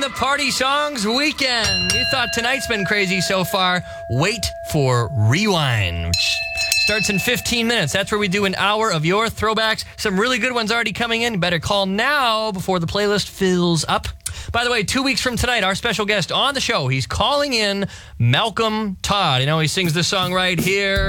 the Party Songs Weekend. You thought tonight's been crazy so far. Wait for Rewind, which starts in 15 minutes. That's where we do an hour of your throwbacks. Some really good ones already coming in. You better call now before the playlist fills up. By the way, 2 weeks from tonight, our special guest on the show, he's calling in Malcolm Todd. You know, he sings this song right here.